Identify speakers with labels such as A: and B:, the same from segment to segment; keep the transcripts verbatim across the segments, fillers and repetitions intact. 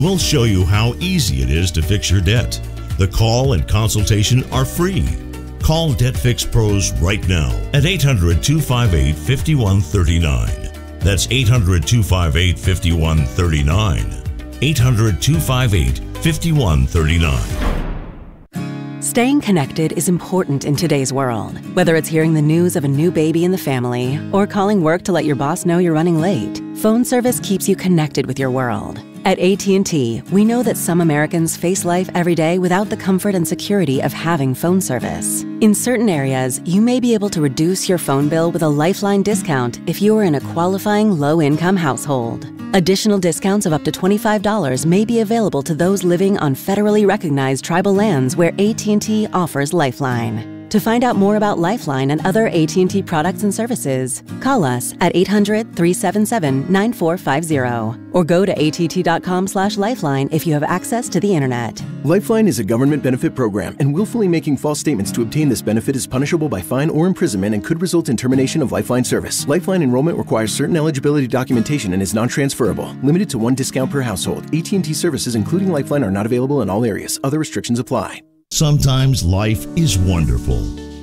A: We'll show you how easy it is to fix your debt. The call and consultation are free. Call Debt Fix Pros right now at eight hundred, two five eight, five one three nine. That's eight hundred, two five eight, five one three nine. eight hundred, two five eight, five one three nine.
B: Staying connected is important in today's world. Whether it's hearing the news of a new baby in the family or calling work to let your boss know you're running late, phone service keeps you connected with your world. At A T and T, we know that some Americans face life every day without the comfort and security of having phone service. In certain areas, you may be able to reduce your phone bill with a Lifeline discount if you are in a qualifying low-income household. Additional discounts of up to twenty-five dollars may be available to those living on federally recognized tribal lands where A T and T offers Lifeline. To find out more about Lifeline and other A T and T products and services, call us at eight hundred, three seven seven, nine four five zero or go to A T T dot com slash lifeline if you have access to the internet.
C: Lifeline is a government benefit program, and willfully making false statements to obtain this benefit is punishable by fine or imprisonment and could result in termination of Lifeline service. Lifeline enrollment requires certain eligibility documentation and is non-transferable. Limited to one discount per household. A T and T services, including Lifeline, are not available in all areas. Other restrictions apply.
A: Sometimes life is wonderful,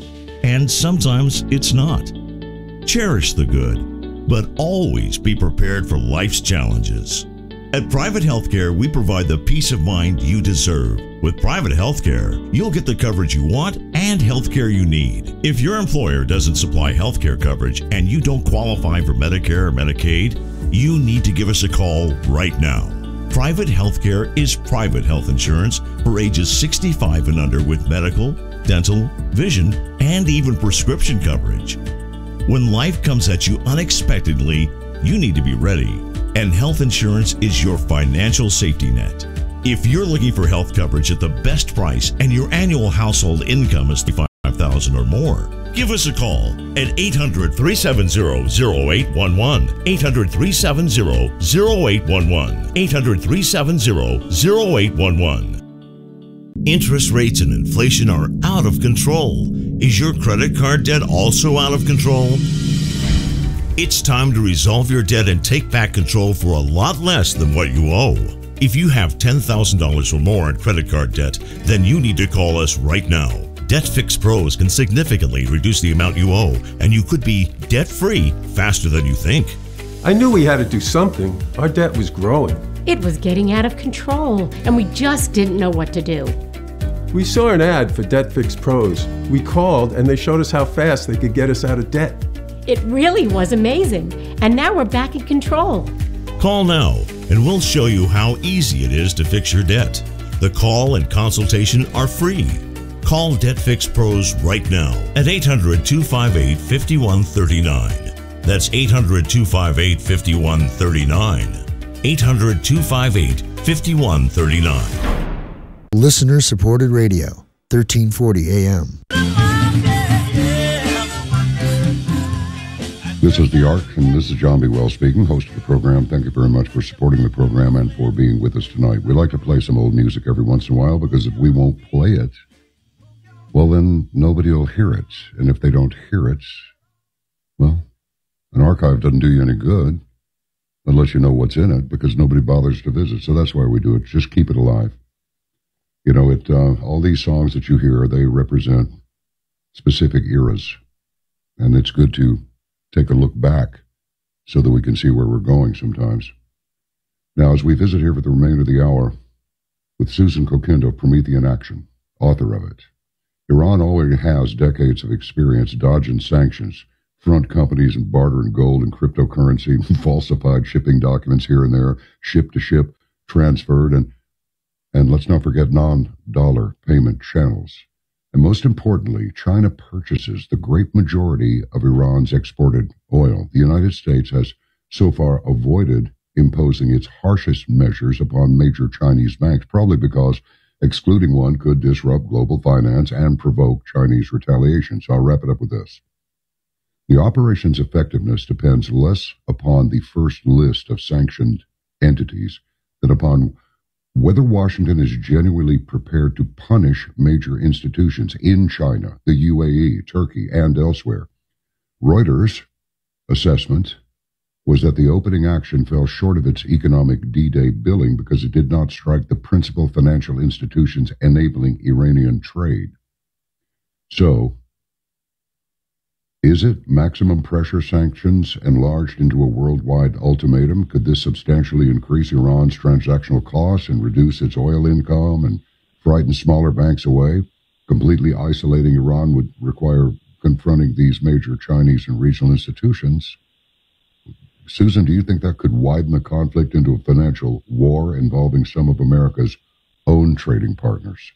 A: and sometimes it's not. Cherish the good, but always be prepared for life's challenges. At Private Healthcare, we provide the peace of mind you deserve. With Private Healthcare, you'll get the coverage you want and healthcare you need. If your employer doesn't supply healthcare coverage and you don't qualify for Medicare or Medicaid, you need to give us a call right now. Private Healthcare is private health insurance for ages sixty-five and under with medical, dental, vision, and even prescription coverage. When life comes at you unexpectedly, you need to be ready, and health insurance is your financial safety net. If you're looking for health coverage at the best price and your annual household income is five thousand dollars or more, give us a call at eight hundred, three seven zero, zero eight one one, eight hundred, three seven zero, zero eight one one, eight hundred, three seven zero, zero eight one one. Interest rates and inflation are out of control. Is your credit card debt also out of control? It's time to resolve your debt and take back control for a lot less than what you owe. If you have ten thousand dollars or more in credit card debt, then you need to call us right now. Debt Fix Pros can significantly reduce the amount you owe, and you could be debt-free faster than you think.
D: I knew we had to do something. Our debt was growing.
E: It was getting out of control, and we just didn't know what to do.
D: We saw an ad for Debt Fix Pros. We called, and they showed us how fast they could get us out of debt.
E: It really was amazing, and now we're back in control.
A: Call now, and we'll show you how easy it is to fix your debt. The call and consultation are free. Call Debt Fix Pros right now at eight hundred, two five eight, five one three nine. That's eight hundred, two five eight, five one three nine. eight hundred, two five eight, five one three nine.
F: Listener supported radio, thirteen forty A M.
G: This is The Ark, and this is John B. Wells speaking, host of the program. Thank you very much for supporting the program and for being with us tonight. We like to play some old music every once in a while, because if we won't play it, well, then nobody will hear it. And if they don't hear it, well, an archive doesn't do you any good unless you know what's in it, because nobody bothers to visit. So that's why we do it. Just keep it alive. You know, it. Uh, all these songs that you hear, they represent specific eras. And it's good to take a look back so that we can see where we're going sometimes. Now, as we visit here for the remainder of the hour with Susan Kokindo, Promethean Action, author of it, Iran already has decades of experience dodging sanctions, front companies and bartering gold and cryptocurrency, falsified shipping documents here and there, ship to ship, transferred, and, and let's not forget non-dollar payment channels. And most importantly, China purchases the great majority of Iran's exported oil. The United States has so far avoided imposing its harshest measures upon major Chinese banks, probably because excluding one could disrupt global finance and provoke Chinese retaliation. So I'll wrap it up with this. The operation's effectiveness depends less upon the first list of sanctioned entities than upon whether Washington is genuinely prepared to punish major institutions in China, the U A E, Turkey, and elsewhere. Reuters' assessment was that the opening action fell short of its economic D-Day billing because it did not strike the principal financial institutions enabling Iranian trade. So, is it maximum pressure sanctions enlarged into a worldwide ultimatum? Could this substantially increase Iran's transactional costs and reduce its oil income and frighten smaller banks away? Completely isolating Iran would require confronting these major Chinese and regional institutions. Susan, do you think that could widen the conflict into a financial war involving some of America's own trading partners?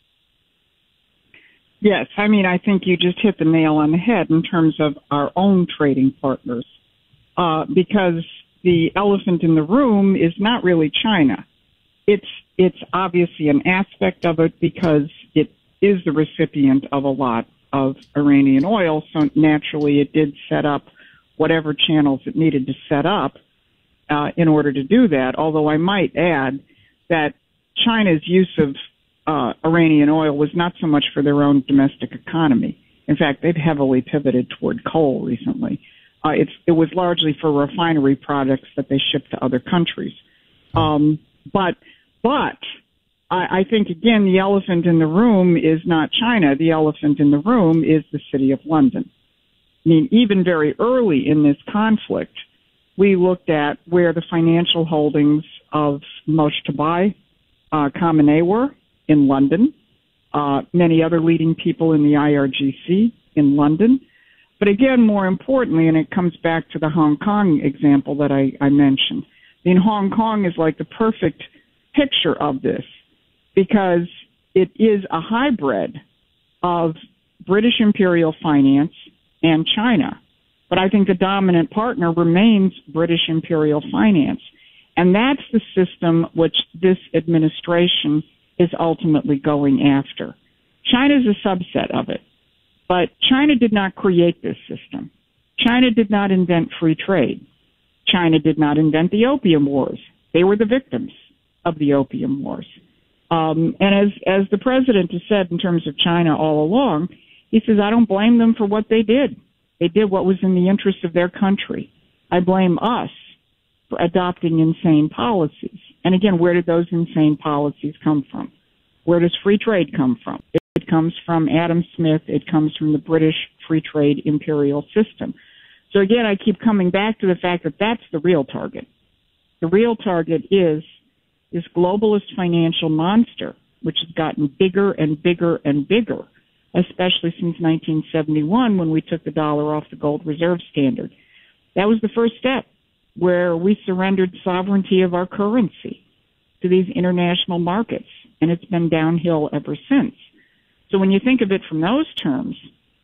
H: Yes, I mean, I think you just hit the nail on the head in terms of our own trading partners, uh, because the elephant in the room is not really China. It's it's obviously an aspect of it because it is the recipient of a lot of Iranian oil, so naturally it did set up whatever channels it needed to set up uh, in order to do that, although I might add that China's use of Uh, Iranian oil was not so much for their own domestic economy. In fact, they've heavily pivoted toward coal recently. Uh, it's, it was largely for refinery products that they shipped to other countries. Um, but, but I, I think, again, the elephant in the room is not China. The elephant in the room is the City of London. I mean, even very early in this conflict, we looked at where the financial holdings of Mojtaba uh, Khamenei were, in London, uh, many other leading people in the I R G C in London. But again, more importantly, and it comes back to the Hong Kong example that I, I mentioned, I mean, Hong Kong is like the perfect picture of this because it is a hybrid of British imperial finance and China. But I think the dominant partner remains British imperial finance. And that's the system which this administration is ultimately going after. China is a subset of it, but China did not create this system. China did not invent free trade. China did not invent the opium wars. They were the victims of the opium wars. Um, and as, as the president has said in terms of China all along, he says, I don't blame them for what they did. They did what was in the interest of their country. I blame us for adopting insane policies. And again, where did those insane policies come from? Where does free trade come from? It comes from Adam Smith. It comes from the British free trade imperial system. So again, I keep coming back to the fact that that's the real target. The real target is this globalist financial monster, which has gotten bigger and bigger and bigger, especially since nineteen seventy-one when we took the dollar off the gold reserve standard. That was the first step, where we surrendered sovereignty of our currency to these international markets, and it's been downhill ever since. So when you think of it from those terms,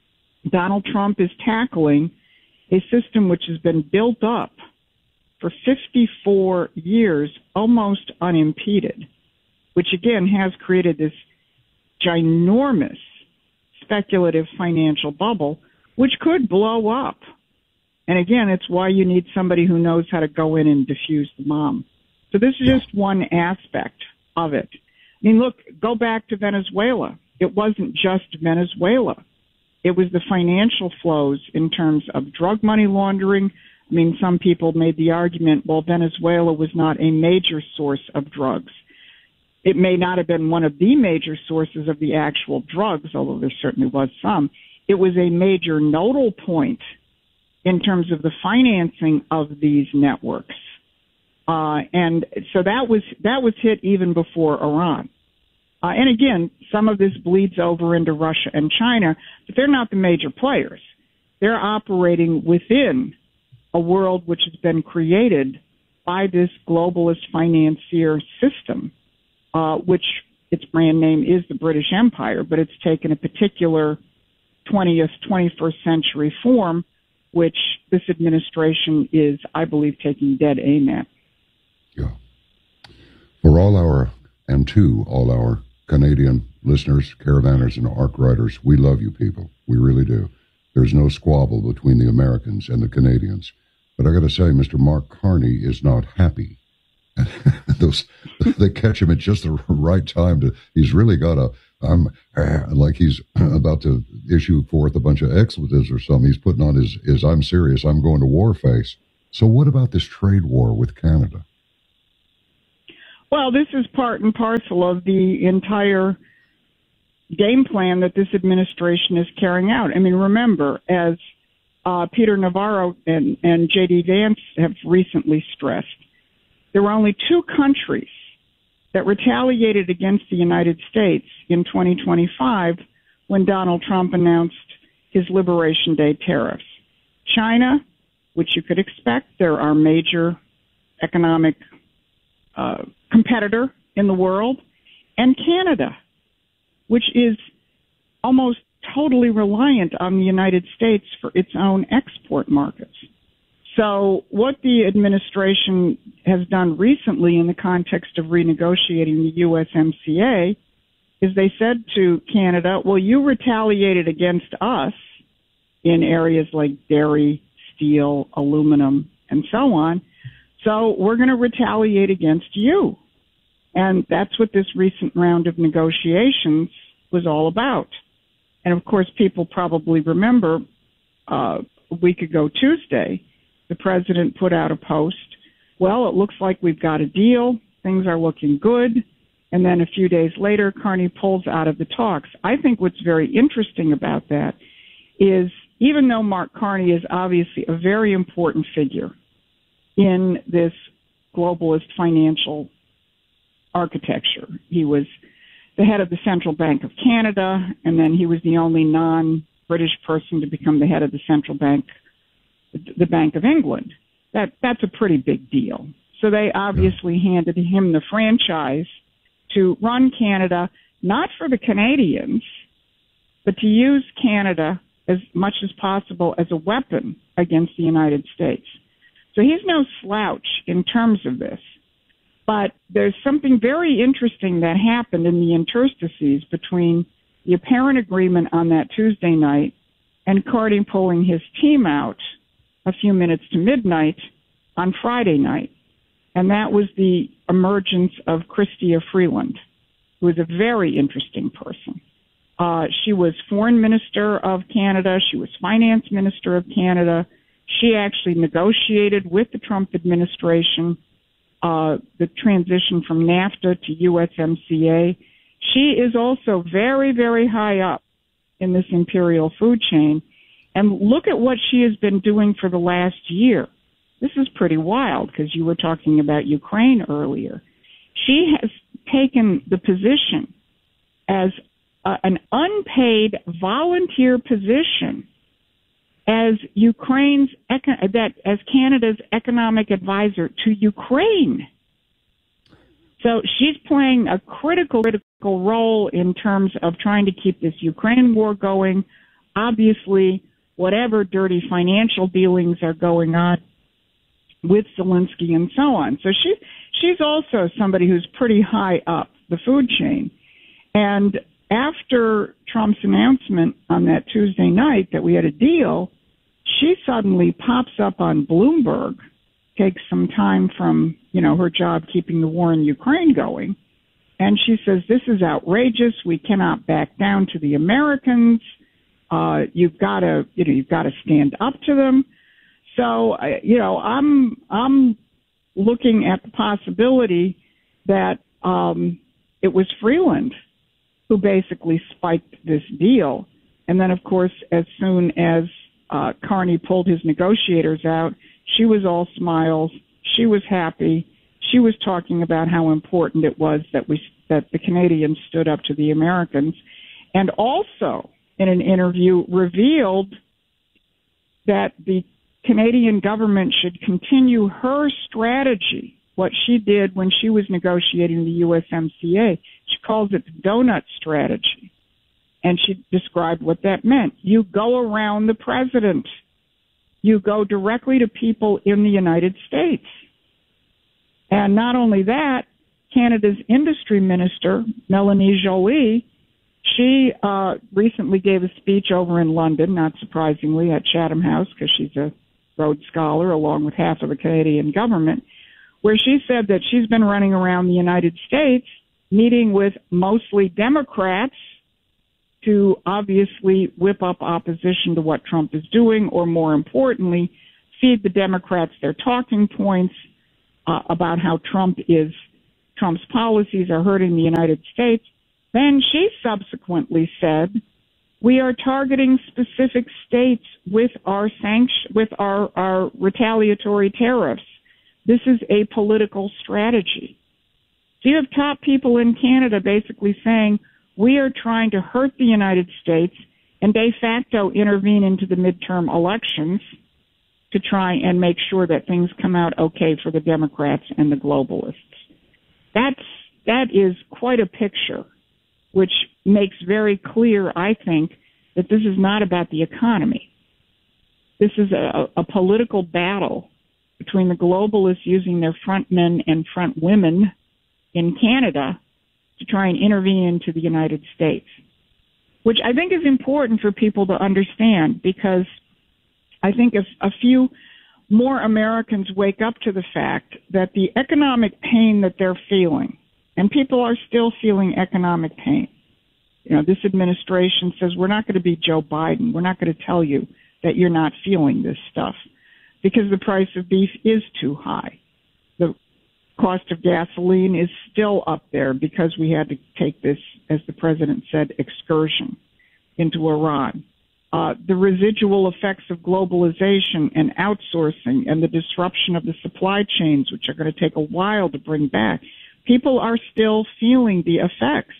H: Donald Trump is tackling a system which has been built up for fifty-four years, almost unimpeded, which again has created this ginormous speculative financial bubble, which could blow up. And again, it's why you need somebody who knows how to go in and defuse the bomb. So this is just one aspect of it. I mean, look, go back to Venezuela. It wasn't just Venezuela. It was the financial flows in terms of drug money laundering. I mean, some people made the argument, well, Venezuela was not a major source of drugs. It may not have been one of the major sources of the actual drugs, although there certainly was some. It was a major nodal point in terms of the financing of these networks. Uh, and so that was that was hit even before Iran. Uh, and again, some of this bleeds over into Russia and China, but they're not the major players. They're operating within a world which has been created by this globalist financier system, uh, which its brand name is the British Empire, but it's taken a particular twentieth, twenty-first century form, which this administration is, I believe, taking dead aim at.
G: Yeah. For all our, and to all our Canadian listeners, caravanners, and ARC riders, we love you people. We really do. There's no squabble between the Americans and the Canadians. But I got to say, Mister Mark Carney is not happy. Those, they catch him at just the right time. To, he's really got a, I'm uh, like he's about to issue forth a bunch of expletives or something. He's putting on his, his I'm serious, I'm going to war face. So what about this trade war with Canada?
H: Well, this is part and parcel of the entire game plan that this administration is carrying out. I mean, remember, as uh, Peter Navarro and, and J D Vance have recently stressed, there were only two countries that retaliated against the United States in twenty twenty-five when Donald Trump announced his Liberation Day tariffs. China, which you could expect, they're our major economic uh, competitor in the world, and Canada, which is almost totally reliant on the United States for its own export markets. So what the administration has done recently in the context of renegotiating the U S M C A is they said to Canada, well, you retaliated against us in areas like dairy, steel, aluminum, and so on. So we're going to retaliate against you. And that's what this recent round of negotiations was all about. And of course, people probably remember uh, a week ago Tuesday, the president put out a post. Well, it looks like we've got a deal. Things are looking good. And then a few days later, Carney pulls out of the talks. I think what's very interesting about that is even though Mark Carney is obviously a very important figure in this globalist financial architecture, he was the head of the Central Bank of Canada, and then he was the only non-British person to become the head of the Central Bank, the Bank of England. That that's a pretty big deal. So they obviously handed him the franchise to run Canada, not for the Canadians, but to use Canada as much as possible as a weapon against the United States. So he's no slouch in terms of this. But there's something very interesting that happened in the interstices between the apparent agreement on that Tuesday night and Carney pulling his team out a few minutes to midnight on Friday night. And that was the emergence of Chrystia Freeland, who is a very interesting person. Uh, she was foreign minister of Canada. She was finance minister of Canada. She actually negotiated with the Trump administration uh, the transition from NAFTA to U S M C A. She is also very, very high up in this imperial food chain. And look at what she has been doing for the last year. This is pretty wild because you were talking about Ukraine earlier. She has taken the position as uh, an unpaid volunteer position as Ukraine's eco- that as Canada's economic advisor to Ukraine. So she's playing a critical critical role in terms of trying to keep this Ukraine war going. Obviously, whatever dirty financial dealings are going on with Zelensky and so on. So she she's also somebody who's pretty high up the food chain. And after Trump's announcement on that Tuesday night that we had a deal, she suddenly pops up on Bloomberg, takes some time from, you know, her job keeping the war in Ukraine going, and she says, this is outrageous. We cannot back down to the Americans. Uh, you've got to, you know, you've got to stand up to them. So, uh, you know, I'm I'm looking at the possibility that um, it was Freeland who basically spiked this deal. And then, of course, as soon as uh, Carney pulled his negotiators out, she was all smiles. She was happy. She was talking about how important it was that we that the Canadians stood up to the Americans, and also in an interview revealed that the Canadian government should continue her strategy, what she did when she was negotiating the U S M C A. She calls it the donut strategy. And she described what that meant. You go around the president. You go directly to people in the United States. And not only that, Canada's industry minister, Melanie Joly, she uh, recently gave a speech over in London, not surprisingly, at Chatham House, because she's a Rhodes Scholar, along with half of the Canadian government, where she said that she's been running around the United States, meeting with mostly Democrats to obviously whip up opposition to what Trump is doing, or more importantly, feed the Democrats their talking points uh, about how Trump is, Trump's policies are hurting the United States. Then she subsequently said, we are targeting specific states with our sanction, with our, our retaliatory tariffs. This is a political strategy. So you have top people in Canada basically saying, we are trying to hurt the United States and de facto intervene into the midterm elections to try and make sure that things come out okay for the Democrats and the globalists. That's, that is quite a picture, which makes very clear, I think, that this is not about the economy. This is a, a political battle between the globalists using their front men and front women in Canada to try and intervene into the United States, which I think is important for people to understand, because I think if a few more Americans wake up to the fact that the economic pain that they're feeling, and people are still feeling economic pain. You know, this administration says we're not going to be Joe Biden. We're not going to tell you that you're not feeling this stuff because the price of beef is too high. The cost of gasoline is still up there because we had to take this, as the president said, excursion into Iran. Uh, the residual effects of globalization and outsourcing and the disruption of the supply chains, which are going to take a while to bring back. People are still feeling the effects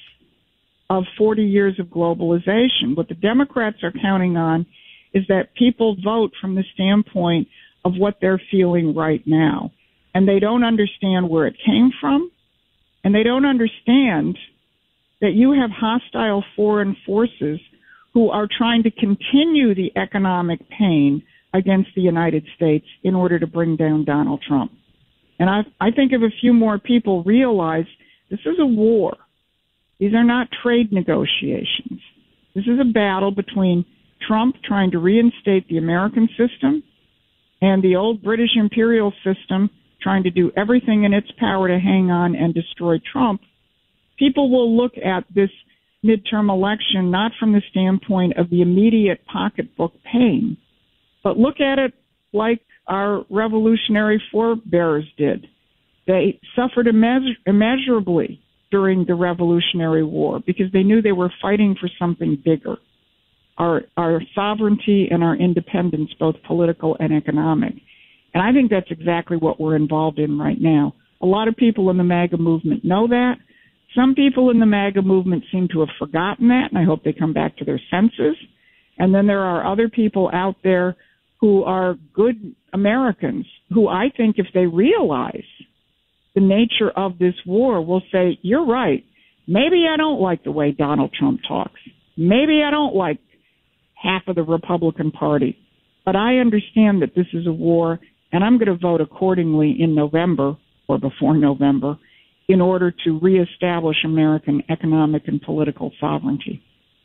H: of forty years of globalization. What the Democrats are counting on is that people vote from the standpoint of what they're feeling right now. And they don't understand where it came from, and they don't understand that you have hostile foreign forces who are trying to continue the economic pain against the United States in order to bring down Donald Trump. And I, I think if a few more people realize this is a war, these are not trade negotiations. This is a battle between Trump trying to reinstate the American system and the old British imperial system trying to do everything in its power to hang on and destroy Trump. People will look at this midterm election not from the standpoint of the immediate pocketbook pain, but look at it like our revolutionary forebears did. They suffered immeasur- immeasurably during the Revolutionary War because they knew they were fighting for something bigger, our, our sovereignty and our independence, both political and economic. And I think that's exactly what we're involved in right now. A lot of people in the MAGA movement know that. Some people in the MAGA movement seem to have forgotten that, and I hope they come back to their senses. And then there are other people out there who are good Americans who I think if they realize the nature of this war will say, you're right. Maybe I don't like the way Donald Trump talks. Maybe I don't like half of the Republican Party. But I understand that this is a war, and I'm going to vote accordingly in November or before November in order to reestablish American economic and political sovereignty.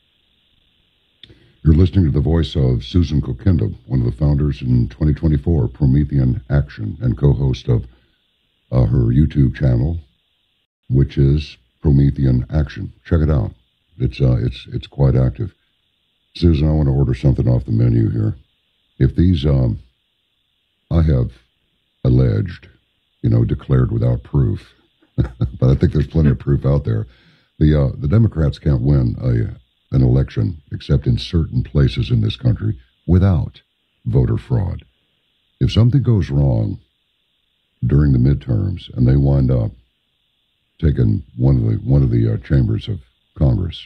G: You're listening to the voice of Susan Kokindo, one of the founders in twenty twenty-four, Promethean Action, and co-host of uh, her YouTube channel, which is Promethean Action. Check it out. It's uh, it's it's quite active. Susan, I want to order something off the menu here. If these, um, I have alleged, you know, declared without proof, but I think there's plenty of proof out there. The uh, the Democrats can't win a an election except in certain places in this country without voter fraud. If something goes wrong during the midterms and they wind up taking one of the one of the uh, chambers of Congress,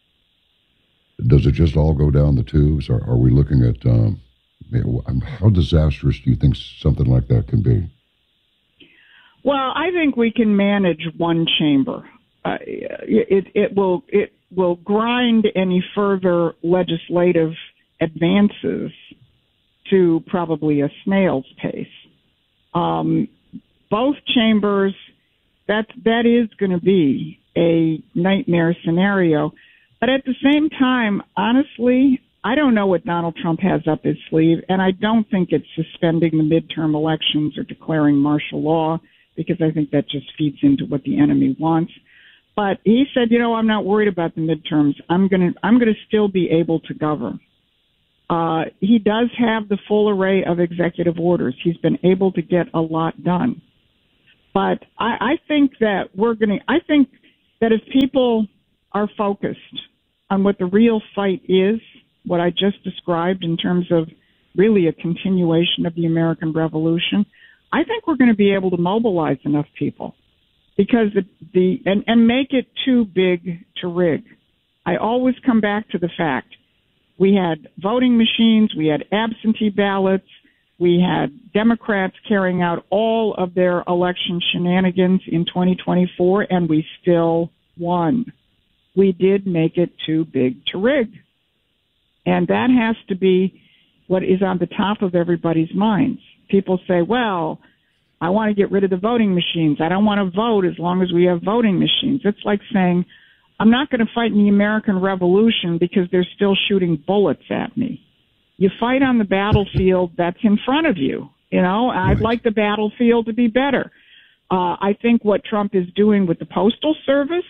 G: does it just all go down the tubes? Or are we looking at um, how disastrous do you think something like that can be?
H: Well, I think we can manage one chamber. Uh, it, it will it will grind any further legislative advances to probably a snail's pace. Um, both chambers, that that is going to be a nightmare scenario. But at the same time, honestly, I don't know what Donald Trump has up his sleeve, and I don't think it's suspending the midterm elections or declaring martial law, because I think that just feeds into what the enemy wants. But he said, you know, I'm not worried about the midterms. I'm going to I'm going to still be able to govern. Uh, he does have the full array of executive orders. He's been able to get a lot done. But I, I think that we're going to, I think that if people are focused on what the real fight is, what I just described in terms of really a continuation of the American Revolution, I think we're going to be able to mobilize enough people because the, the and, and make it too big to rig. I always come back to the fact we had voting machines, we had absentee ballots, we had Democrats carrying out all of their election shenanigans in twenty twenty-four, and we still won. We did make it too big to rig. And that has to be what is on the top of everybody's minds. People say, well, I want to get rid of the voting machines. I don't want to vote as long as we have voting machines. It's like saying, I'm not going to fight in the American Revolution because they're still shooting bullets at me. You fight on the battlefield that's in front of you. You know, I'd like the battlefield to be better. Uh, I think what Trump is doing with the Postal Service,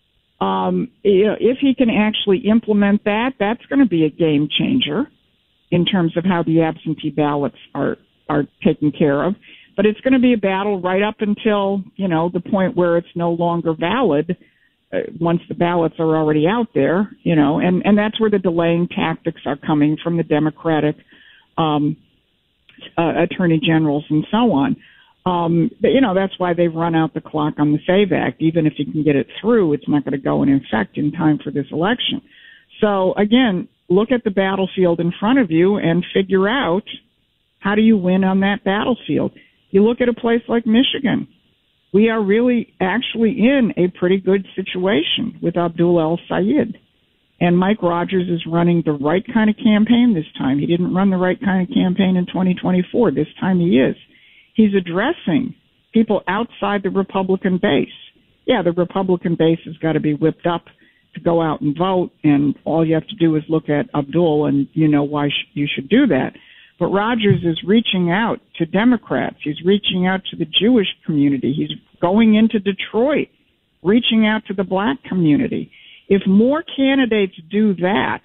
H: um, if he can actually implement that, that's going to be a game changer in terms of how the absentee ballots are, are taken care of. But it's going to be a battle right up until, you know, the point where it's no longer valid uh, once the ballots are already out there, you know, and, and that's where the delaying tactics are coming from the Democratic um, uh, attorney generals and so on. Um, but, you know, that's why they've run out the clock on the SAVE Act. Even if you can get it through, it's not going to go in effect in time for this election. So, again, look at the battlefield in front of you and figure out how do you win on that battlefield. You look at a place like Michigan. We are really actually in a pretty good situation with Abdul El-Sayed. And Mike Rogers is running the right kind of campaign this time. He didn't run the right kind of campaign in twenty twenty-four. This time he is. He's addressing people outside the Republican base. Yeah, the Republican base has got to be whipped up to go out and vote, and all you have to do is look at Abdul, and you know why sh- you should do that. But Rogers is reaching out to Democrats. He's reaching out to the Jewish community. He's going into Detroit, reaching out to the black community. If more candidates do that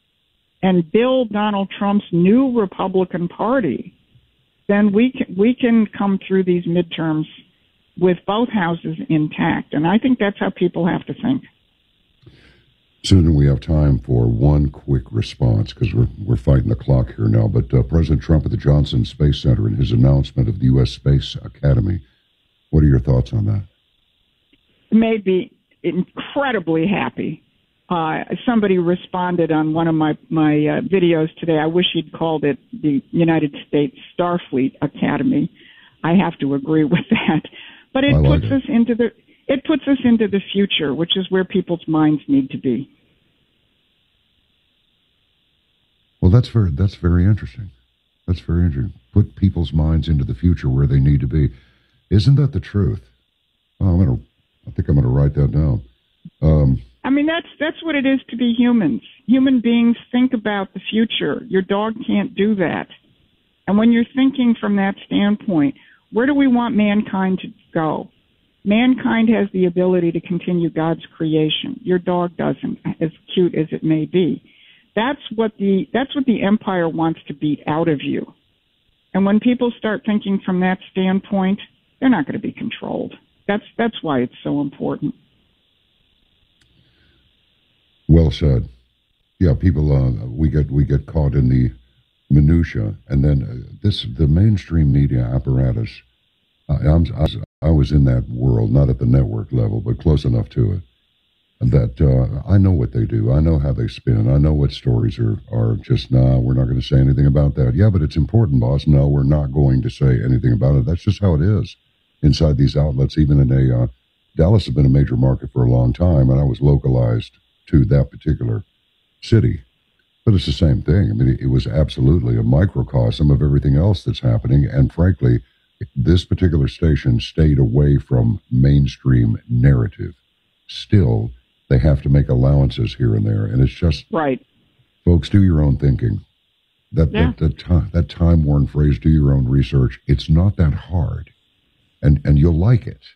H: and build Donald Trump's new Republican Party, then we can, we can come through these midterms with both houses intact. And I think that's how people have to think.
G: Susan, we have time for one quick response because we're we're fighting the clock here now. But uh, President Trump at the Johnson Space Center and his announcement of the U S Space Academy, what are your thoughts on that?
H: Made me incredibly happy. Uh, somebody responded on one of my my uh, videos today. I wish he'd called it the United States Starfleet Academy. I have to agree with that. But it like puts it. us into the it puts us into the future, which is where people's minds need to be.
G: Well, that's very that's very interesting. That's very interesting. Put people's minds into the future where they need to be. Isn't that the truth? Oh, I'm gonna. I think I'm gonna write that down. Um,
H: I mean, that's that's what it is to be humans. Human beings think about the future. Your dog can't do that. And when you're thinking from that standpoint, where do we want mankind to go? Mankind has the ability to continue God's creation. Your dog doesn't, as cute as it may be. That's what the that's what the empire wants to beat out of you. And when people start thinking from that standpoint, they're not going to be controlled. That's that's why it's so important.
G: Well said. Yeah, people uh, we get we get caught in the minutia, and then uh, this the mainstream media apparatus. Uh, I'm, I, was, I was in that world, not at the network level, but close enough to it. That uh, I know what they do. I know how they spin. I know what stories are, are just, nah, we're not going to say anything about that. Yeah, but it's important, boss. No, we're not going to say anything about it. That's just how it is inside these outlets. Even in a, uh, Dallas has been a major market for a long time, and I was localized to that particular city. But it's the same thing. I mean, it, it was absolutely a microcosm of everything else that's happening. And frankly, this particular station stayed away from mainstream narrative. Still, they have to make allowances here and there, and it's just
H: right.
G: Folks, do your own thinking. That yeah. that that, time, that time-worn phrase, "Do your own research." It's not that hard, and and you'll like it.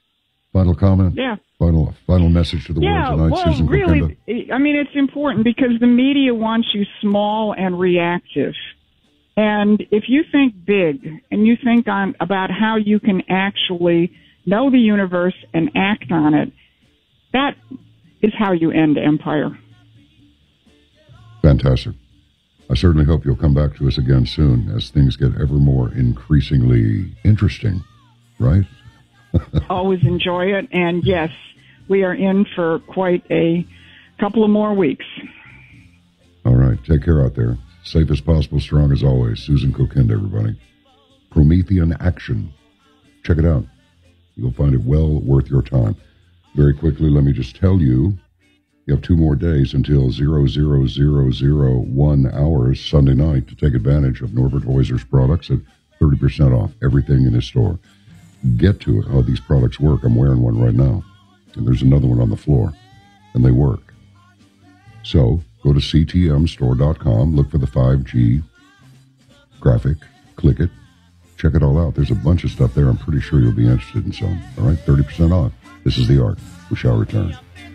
G: Final comment?
H: Yeah.
G: Final final message to the
H: Yeah,
G: world tonight,
H: well,
G: Susan
H: really,
G: Kokenda.
H: I mean, it's important because the media wants you small and reactive. And if you think big and you think on about how you can actually know the universe and act on it, that is how you end empire.
G: Fantastic. I certainly hope you'll come back to us again soon as things get ever more increasingly interesting, right?
H: Always enjoy it. And yes, we are in for quite a couple of more weeks.
G: All right. Take care out there. Safe as possible, strong as always. Susan Kokenda, everybody. Promethean Action. Check it out. You'll find it well worth your time. Very quickly, let me just tell you, you have two more days until zero zero zero zero one hours Sunday night to take advantage of Norbert Heuser's products at thirty percent off everything in his store. Get to it, how these products work. I'm wearing one right now. And there's another one on the floor. And they work. So, go to C T M store dot com, look for the five G graphic, click it, check it all out. There's a bunch of stuff there I'm pretty sure you'll be interested in some. All right, thirty percent off. This is The Art. We shall return.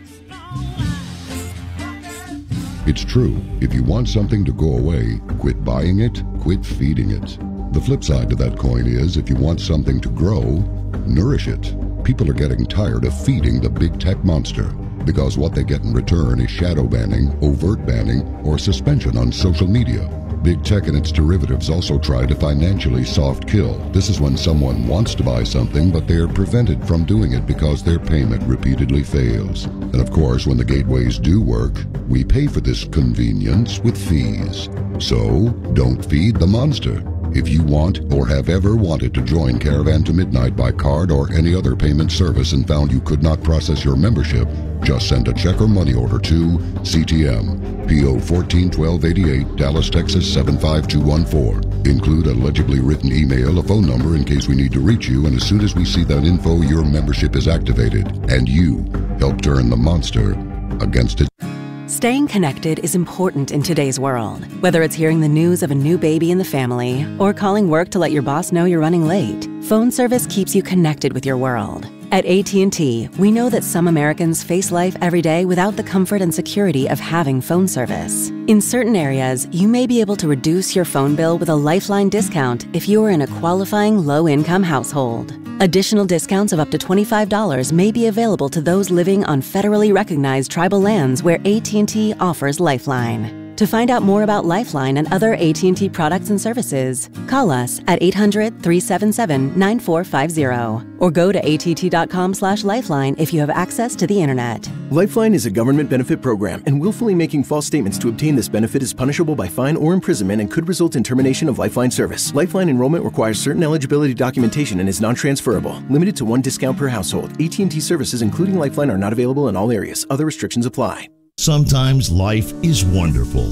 I: It's true. If you want something to go away, quit buying it, quit feeding it. The flip side to that coin is, if you want something to grow, nourish it. People are getting tired of feeding the big tech monster, because what they get in return is shadow banning, overt banning, or suspension on social media. Big tech and its derivatives also try to financially soft kill. This is when someone wants to buy something, but they're prevented from doing it because their payment repeatedly fails. And of course, when the gateways do work, we pay for this convenience with fees. So, don't feed the monster. If you want or have ever wanted to join Caravan to Midnight by card or any other payment service and found you could not process your membership, just send a check or money order to C T M, P O fourteen twelve eighty-eight, Dallas, Texas seven five two one four. Include a legibly written email, a phone number in case we need to reach you, and as soon as we see that info, your membership is activated, and you help turn the monster against it.
B: Staying connected is important in today's world. Whether it's hearing the news of a new baby in the family or calling work to let your boss know you're running late, phone service keeps you connected with your world. At A T and T, we know that some Americans face life every day without the comfort and security of having phone service. In certain areas, you may be able to reduce your phone bill with a Lifeline discount if you are in a qualifying low-income household. Additional discounts of up to twenty-five dollars may be available to those living on federally recognized tribal lands where A T and T offers Lifeline. To find out more about Lifeline and other A T and T products and services, call us at eight hundred, three seven seven, nine four five zero or go to A T and T dot com slash lifeline if you have access to the internet.
C: Lifeline is a government benefit program, and willfully making false statements to obtain this benefit is punishable by fine or imprisonment and could result in termination of Lifeline service. Lifeline enrollment requires certain eligibility documentation and is non-transferable. Limited to one discount per household. A T and T services, including Lifeline, are not available in all areas. Other restrictions apply.
A: Sometimes life is wonderful,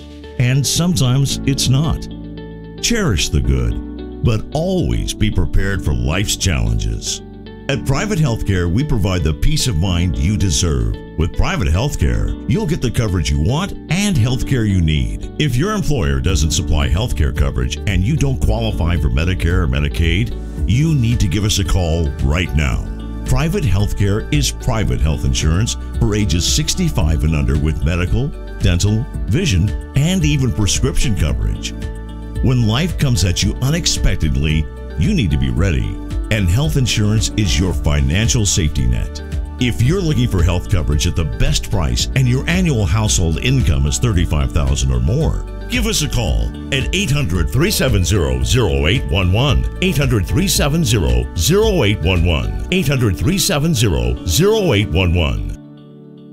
A: and sometimes it's not. Cherish the good, but always be prepared for life's challenges. At Private Healthcare, we provide the peace of mind you deserve. With Private Healthcare, you'll get the coverage you want and healthcare you need. If your employer doesn't supply healthcare coverage and you don't qualify for Medicare or Medicaid, you need to give us a call right now. Private Healthcare is private health insurance for ages sixty-five and under with medical, dental, vision, and even prescription coverage. When life comes at you unexpectedly, you need to be ready, and health insurance is your financial safety net. If you're looking for health coverage at the best price and your annual household income is thirty-five thousand dollars or more, give us a call at eight hundred, three seven zero, zero eight one one, eight hundred, three seven zero, zero eight one one, eight hundred, three seven zero, zero eight one one.